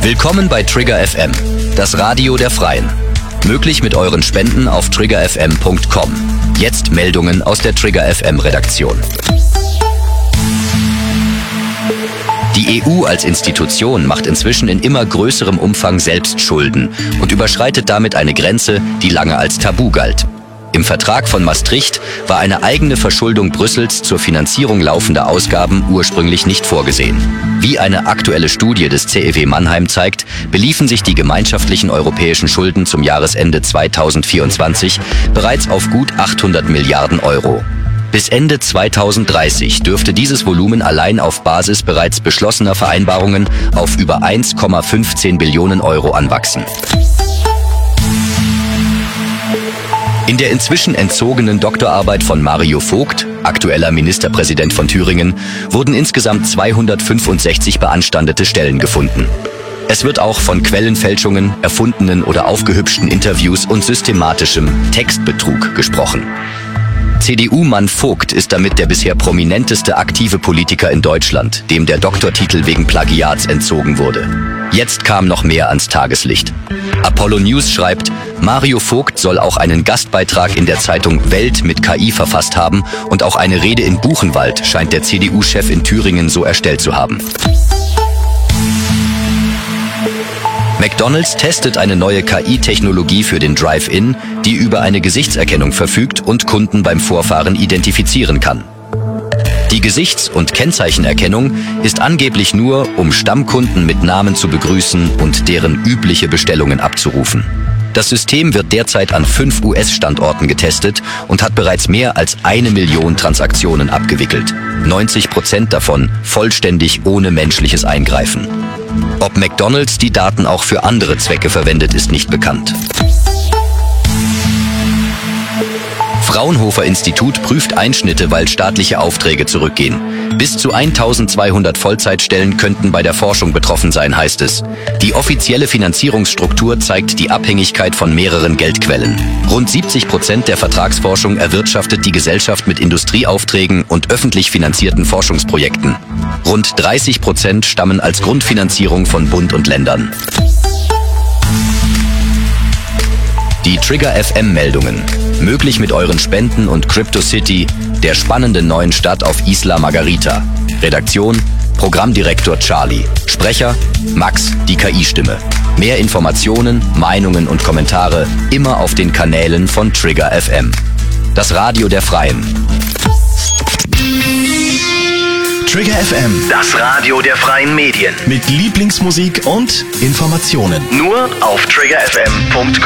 Willkommen bei Trigger FM, das Radio der Freien. Möglich mit euren Spenden auf triggerfm.com. Jetzt Meldungen aus der Trigger FM Redaktion. Die EU als Institution macht inzwischen in immer größerem Umfang selbst Schulden und überschreitet damit eine Grenze, die lange als Tabu galt. Im Vertrag von Maastricht war eine eigene Verschuldung Brüssels zur Finanzierung laufender Ausgaben ursprünglich nicht vorgesehen. Wie eine aktuelle Studie des CEW Mannheim zeigt, beliefen sich die gemeinschaftlichen europäischen Schulden zum Jahresende 2024 bereits auf gut 800 Milliarden Euro. Bis Ende 2030 dürfte dieses Volumen allein auf Basis bereits beschlossener Vereinbarungen auf über 1,15 Billionen Euro anwachsen. In der inzwischen entzogenen Doktorarbeit von Mario Vogt, aktueller Ministerpräsident von Thüringen, wurden insgesamt 265 beanstandete Stellen gefunden. Es wird auch von Quellenfälschungen, erfundenen oder aufgehübschten Interviews und systematischem Textbetrug gesprochen. CDU-Mann Vogt ist damit der bisher prominenteste aktive Politiker in Deutschland, dem der Doktortitel wegen Plagiats entzogen wurde. Jetzt kam noch mehr ans Tageslicht. Apollo News schreibt, Mario Vogt soll auch einen Gastbeitrag in der Zeitung Welt mit KI verfasst haben und auch eine Rede in Buchenwald scheint der CDU-Chef in Thüringen so erstellt zu haben. McDonald's testet eine neue KI-Technologie für den Drive-In, die über eine Gesichtserkennung verfügt und Kunden beim Vorfahren identifizieren kann. Die Gesichts- und Kennzeichenerkennung ist angeblich nur, um Stammkunden mit Namen zu begrüßen und deren übliche Bestellungen abzurufen. Das System wird derzeit an 5 US-Standorten getestet und hat bereits mehr als 1 Million Transaktionen abgewickelt. 90% davon vollständig ohne menschliches Eingreifen. Ob McDonald's die Daten auch für andere Zwecke verwendet, ist nicht bekannt. Fraunhofer Institut prüft Einschnitte, weil staatliche Aufträge zurückgehen. Bis zu 1200 Vollzeitstellen könnten bei der Forschung betroffen sein, heißt es. Die offizielle Finanzierungsstruktur zeigt die Abhängigkeit von mehreren Geldquellen. Rund 70% der Vertragsforschung erwirtschaftet die Gesellschaft mit Industrieaufträgen und öffentlich finanzierten Forschungsprojekten. Rund 30% stammen als Grundfinanzierung von Bund und Ländern. Die Trigger FM-Meldungen. Möglich mit euren Spenden und CryptoCity, der spannenden neuen Stadt auf Isla Margarita. Redaktion, Programmdirektor Charlie. Sprecher, Max, die KI-Stimme. Mehr Informationen, Meinungen und Kommentare immer auf den Kanälen von Trigger FM. Das Radio der Freien. Trigger FM, das Radio der freien Medien. mit Lieblingsmusik und Informationen. Nur auf triggerfm.com.